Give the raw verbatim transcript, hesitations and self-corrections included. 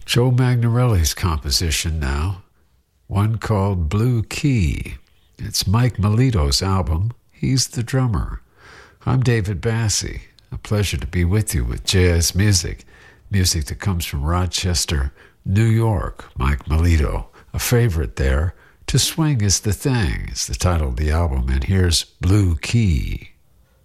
Joe Magnarelli's composition now, one called Blue Key. It's Mike Melito's album. He's the drummer. I'm David Bassie. A pleasure to be with you with jazz music, music that comes from Rochester, New York. Mike Melito, a favorite there. To Swing is the Thing is the title of the album, and here's Blue Key.